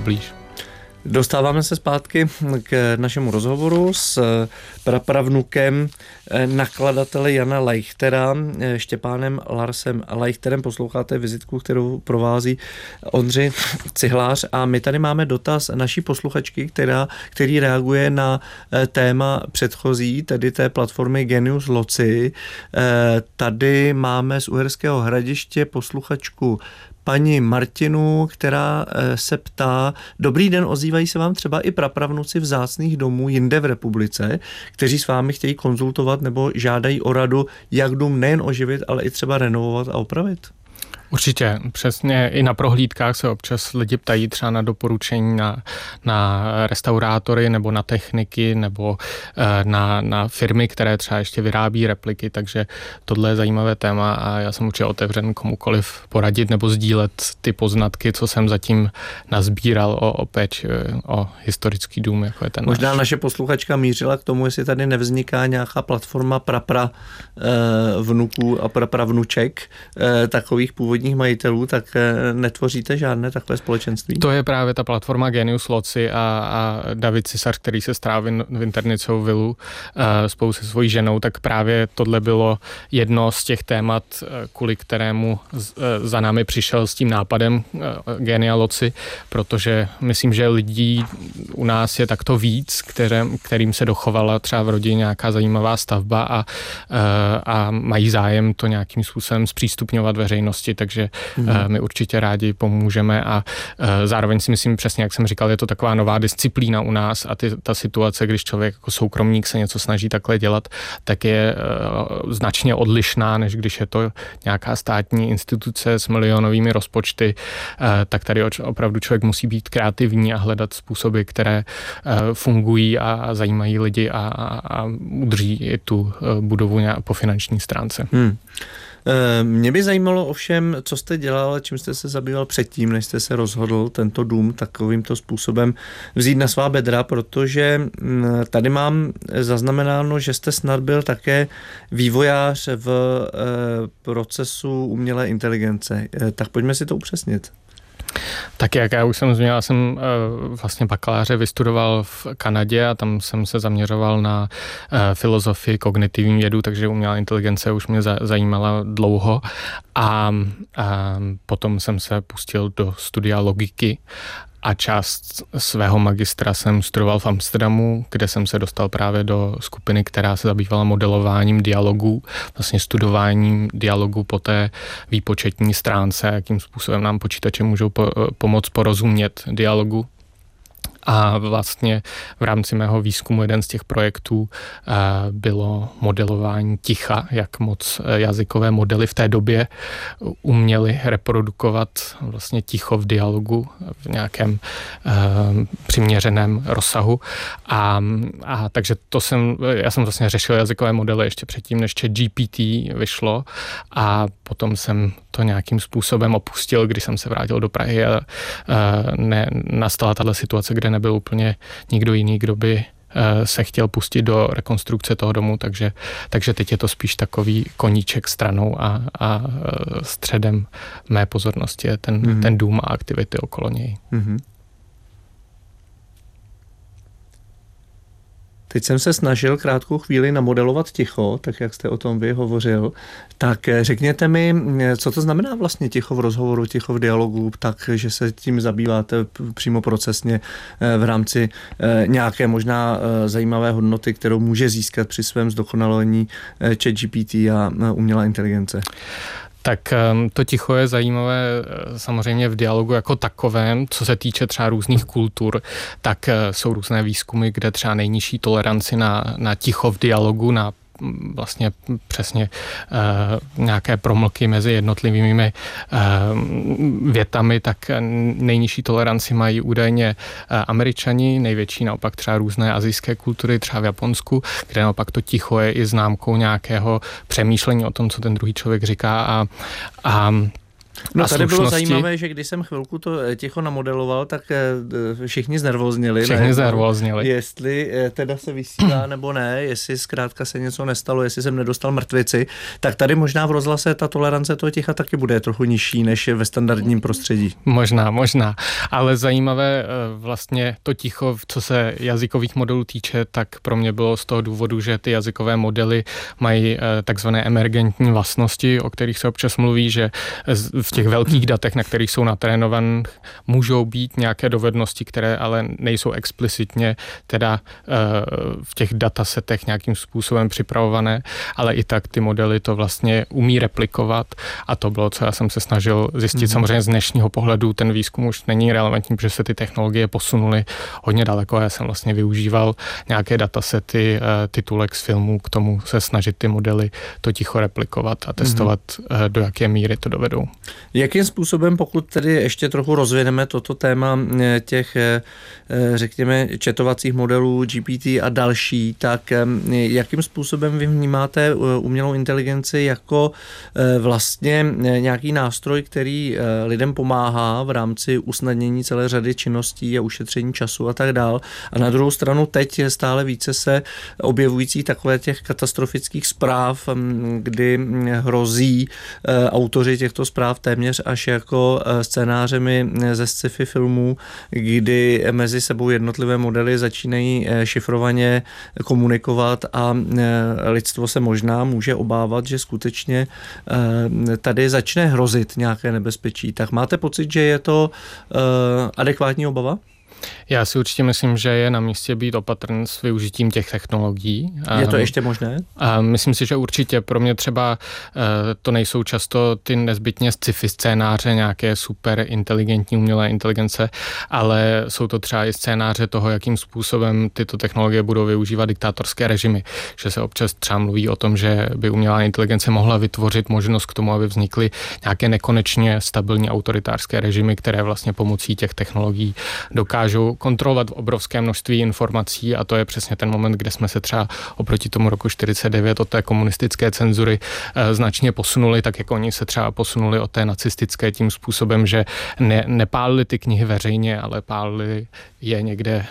blíž. Dostáváme se zpátky k našemu rozhovoru s prapravnukem nakladatele Jana Leichtera, Štěpánem Larsem Leichterem. Posloucháte vizitku, kterou provází Ondřej Cihlář, a my tady máme dotaz naší posluchačky, který reaguje na téma předchozí, tedy té platformy Genius Loci. Tady máme z Uherského Hradiště posluchačku paní Martinu, která se ptá: dobrý den, ozývají se vám třeba i prapravnuci vzácných domů jinde v republice, kteří s vámi chtějí konzultovat nebo žádají o radu, jak dům nejen oživit, ale i třeba renovovat a opravit? Určitě, přesně i na prohlídkách se občas lidi ptají třeba na na restaurátory nebo na techniky nebo na firmy, které třeba ještě vyrábí repliky, takže tohle je zajímavé téma a já jsem určitě otevřen komukoliv poradit nebo sdílet ty poznatky, co jsem zatím nazbíral o péči o historický dům, jako je ten Možná náš. naše posluchačka mířila k tomu, jestli tady nevzniká nějaká platforma vnuků a prapravnuček takových původních majitelů, tak netvoříte žádné takové společenství? To je právě ta platforma Genius Loci a David Cisař, který se strávil v internicou vilu spolu se svojí ženou, tak právě tohle bylo jedno z těch témat, kvůli kterému za námi přišel s tím nápadem Genia Loci, protože myslím, že lidí u nás je takto víc, kterým se dochovala třeba v rodině nějaká zajímavá stavba a mají zájem to nějakým způsobem zpřístupňovat veřejnosti, takže my určitě rádi pomůžeme a zároveň si myslím, přesně jak jsem říkal, je to taková nová disciplína u nás a ta situace, když člověk jako soukromník se něco snaží takhle dělat, tak je značně odlišná, než když je to nějaká státní instituce s milionovými rozpočty, tak tady opravdu člověk musí být kreativní a hledat způsoby, které fungují a zajímají lidi a udrží i tu budovu po finanční stránce. Mě by zajímalo ovšem, co jste dělal, čím jste se zabýval předtím, než jste se rozhodl tento dům takovýmto způsobem vzít na svá bedra, protože tady mám zaznamenáno, že jste snad byl také vývojář v procesu umělé inteligence. Tak pojďme si to upřesnit. Tak jak já už jsem zmínil, já jsem vlastně bakaláře vystudoval v Kanadě a tam jsem se zaměřoval na filozofii, kognitivní vědu, takže umělá inteligence už mě zajímala dlouho a potom jsem se pustil do studia logiky a část svého magistra jsem studoval v Amsterdamu, kde jsem se dostal právě do skupiny, která se zabývala modelováním dialogů, vlastně studováním dialogů po té výpočetní stránce, jakým způsobem nám počítače můžou pomoct porozumět dialogu. A vlastně v rámci mého výzkumu jeden z těch projektů bylo modelování ticha, jak moc jazykové modely v té době uměly reprodukovat vlastně ticho v dialogu v nějakém přiměřeném rozsahu. A takže já jsem vlastně řešil jazykové modely ještě předtím, než ChatGPT vyšlo a potom jsem to nějakým způsobem opustil, když jsem se vrátil do Prahy a nastala tato situace, kde nebyl úplně nikdo jiný, kdo by se chtěl pustit do rekonstrukce toho domu, takže teď je to spíš takový koníček stranou a středem mé pozornosti je ten dům a aktivity okolo něj. Mm-hmm. Teď jsem se snažil krátkou chvíli namodelovat ticho, tak jak jste o tom vy hovořil. Tak řekněte mi, co to znamená vlastně ticho v rozhovoru, ticho v dialogu, takže se tím zabýváte přímo procesně v rámci nějaké možná zajímavé hodnoty, kterou může získat při svém zdokonalení ChatGPT a umělá inteligence. Tak to ticho je zajímavé samozřejmě v dialogu jako takovém, co se týče třeba různých kultur, tak jsou různé výzkumy, kde třeba nejnižší toleranci na ticho v dialogu, na vlastně přesně nějaké promlky mezi jednotlivými větami, tak nejnižší toleranci mají údajně Američani, největší naopak třeba různé asijské kultury, třeba v Japonsku, kde naopak to ticho je i známkou nějakého přemýšlení o tom, co ten druhý člověk říká No tady bylo zajímavé, že když jsem chvilku to ticho namodeloval, tak všichni znervóznili. Všichni znervóznili. Jestli teda se vysílá nebo ne, jestli zkrátka se něco nestalo, jestli jsem nedostal mrtvici, tak tady možná v rozhlase ta tolerance toho ticha taky bude trochu nižší než ve standardním prostředí. Možná. Ale zajímavé vlastně to ticho, co se jazykových modelů týče, tak pro mě bylo z toho důvodu, že ty jazykové modely mají takzvané emergentní vlastnosti, o kterých se občas mluví, že v těch velkých datech, na kterých jsou natrénované, můžou být nějaké dovednosti, které ale nejsou explicitně teda v těch datasetech nějakým způsobem připravované, ale i tak ty modely to vlastně umí replikovat a to bylo, co já jsem se snažil zjistit. Samozřejmě z dnešního pohledu ten výzkum už není relevantní, protože se ty technologie posunuly hodně daleko. Já jsem vlastně využíval nějaké datasety, titulek z filmů k tomu se snažit ty modely to ticho replikovat a testovat, do jaké míry to dovedou. Jakým způsobem, pokud tedy ještě trochu rozvineme toto téma těch, řekněme, chatovacích modelů GPT a další, tak jakým způsobem vy vnímáte umělou inteligenci jako vlastně nějaký nástroj, který lidem pomáhá v rámci usnadnění celé řady činností a ušetření času a tak dál. A na druhou stranu teď stále více se objevující takové těch katastrofických zpráv, kdy hrozí autoři těchto zpráv téměř až jako scénářemi ze sci-fi filmů, kdy mezi sebou jednotlivé modely začínají šifrovaně komunikovat a lidstvo se možná může obávat, že skutečně tady začne hrozit nějaké nebezpečí. Tak máte pocit, že je to adekvátní obava? Já si určitě myslím, že je na místě být opatrný s využitím těch technologií. Je to ještě možné? Myslím si, že určitě. Pro mě třeba to nejsou často ty nezbytně sci-fi scénáře, nějaké super inteligentní umělé inteligence, ale jsou to třeba i scénáře toho, jakým způsobem tyto technologie budou využívat diktátorské režimy. Že se občas třeba mluví o tom, že by umělá inteligence mohla vytvořit možnost k tomu, aby vznikly nějaké nekonečně stabilní autoritářské režimy, které vlastně pomocí těch technologií dokážou kontrolovat obrovské množství informací a to je přesně ten moment, kde jsme se třeba oproti tomu roku 49 od té komunistické cenzury značně posunuli, tak jako oni se třeba posunuli od té nacistické tím způsobem, že nepálili ty knihy veřejně, ale pálili je někde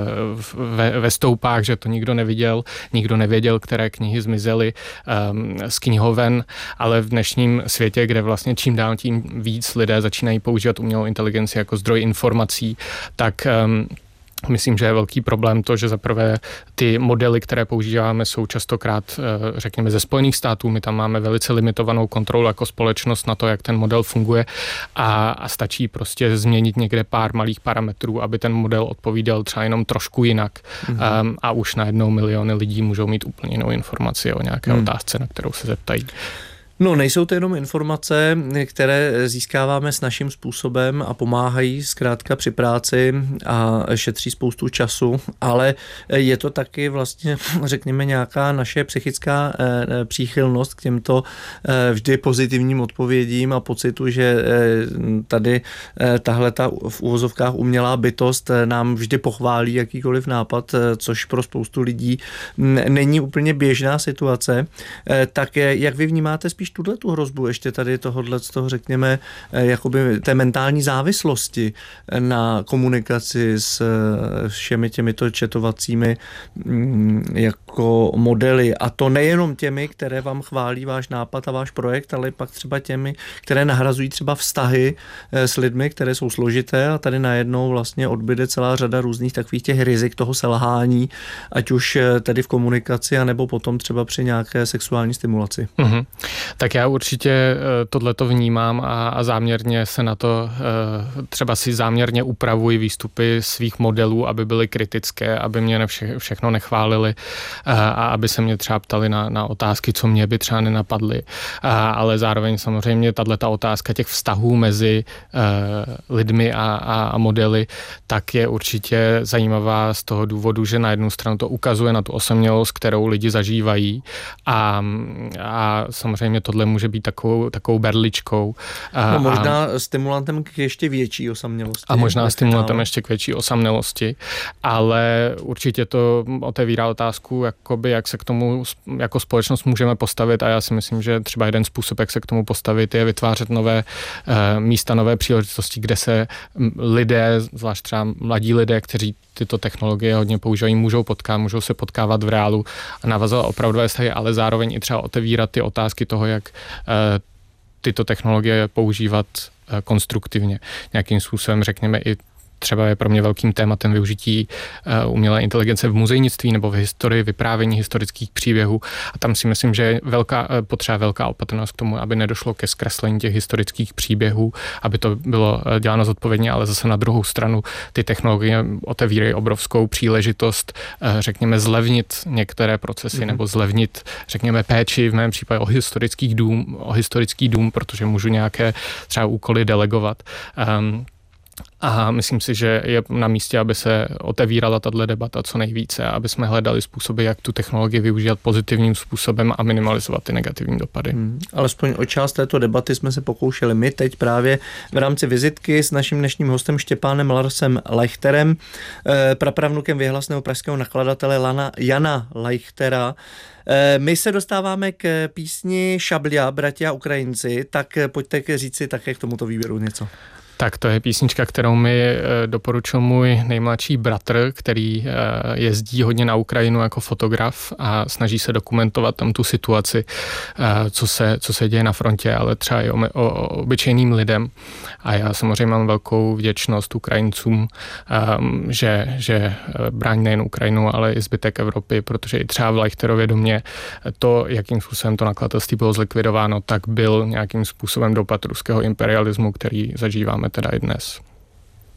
ve stoupách, že to nikdo neviděl, nikdo nevěděl, které knihy zmizely z knihoven, ale v dnešním světě, kde vlastně čím dál tím víc lidé začínají používat umělou inteligenci jako zdroj informací, tak myslím, že je velký problém to, že zaprvé ty modely, které používáme, jsou častokrát, řekněme, ze Spojených států. My tam máme velice limitovanou kontrolu jako společnost na to, jak ten model funguje a stačí prostě změnit někde pár malých parametrů, aby ten model odpovídal třeba jenom trošku jinak. A už najednou miliony lidí můžou mít úplně jinou informaci o nějaké otázce, na kterou se zeptají. No, nejsou to jenom informace, které získáváme s naším způsobem a pomáhají zkrátka při práci a šetří spoustu času, ale je to taky vlastně, řekněme, nějaká naše psychická příchylnost k těmto vždy pozitivním odpovědím a pocitu, že tady tahleta v uvozovkách umělá bytost nám vždy pochválí jakýkoliv nápad, což pro spoustu lidí není úplně běžná situace. Tak jak vy vnímáte spíš tu hrozbu ještě tady tohohle z toho, řekněme, jakoby té mentální závislosti na komunikaci s všemi těmito chatovacími jako modely a to nejenom těmi, které vám chválí váš nápad a váš projekt, ale pak třeba těmi, které nahrazují třeba vztahy s lidmi, které jsou složité a tady najednou vlastně odbyde celá řada různých takových těch rizik toho selhání, ať už tady v komunikaci, anebo potom třeba při nějaké sexuální stimulaci. Tak já určitě tohleto vnímám a záměrně se na to, třeba si záměrně upravuji výstupy svých modelů, aby byly kritické, aby mě všechno nechválili a aby se mě třeba ptali na otázky, co mě by třeba nenapadly. Ale zároveň samozřejmě tato otázka těch vztahů mezi lidmi a modely, tak je určitě zajímavá z toho důvodu, že na jednu stranu to ukazuje na tu osamělost, kterou lidi zažívají a samozřejmě tohle může být takovou berličkou. No možná stimulantem k ještě větší osamělosti. A možná stimulantem ještě k větší osamělosti, ale určitě to otevírá otázku, jakoby, jak se k tomu jako společnost můžeme postavit, a já si myslím, že třeba jeden způsob, jak se k tomu postavit, je vytvářet nové místa, nové příležitosti, kde se lidé, zvlášť třeba mladí lidé, kteří tyto technologie hodně používají, můžou se potkávat v reálu a navazovat opravdové vztahy, ale zároveň i třeba otevírat ty otázky toho, jak tyto technologie používat konstruktivně. Nějakým způsobem, řekněme, i třeba je pro mě velkým tématem využití umělé inteligence v muzejnictví nebo v historii, vyprávění historických příběhů. A tam si myslím, že je potřeba velká opatrnost k tomu, aby nedošlo ke zkreslení těch historických příběhů, aby to bylo děláno zodpovědně, ale zase na druhou stranu ty technologie otevírají obrovskou příležitost, řekněme, zlevnit některé procesy nebo zlevnit, řekněme, péči, v mém případě o historický dům, protože můžu nějaké třeba úkoly delegovat. A myslím si, že je na místě, aby se otevírala tato debata co nejvíce, aby jsme hledali způsoby, jak tu technologii využívat pozitivním způsobem a minimalizovat ty negativní dopady. Alespoň o část této debaty jsme se pokoušeli my teď právě v rámci vizitky s naším dnešním hostem Štěpánem Larsem Leichterem, prapravnukem věhlasného pražského nakladatele Jana Leichtera. My se dostáváme k písni Šablia, Bratia Ukrajinci, tak pojďte říci také k tomuto výběru něco. Tak to je písnička, kterou mi doporučil můj nejmladší bratr, který jezdí hodně na Ukrajinu jako fotograf a snaží se dokumentovat tam tu situaci, co se děje na frontě, ale třeba i o obyčejným lidem. A já samozřejmě mám velkou vděčnost Ukrajincům, že brání nejen Ukrajinu, ale i zbytek Evropy, protože i třeba v Leichterově domě to, jakým způsobem to nakladatelství bylo zlikvidováno, tak byl nějakým způsobem dopad ruského imperialismu, který zažíváme teda i dnes.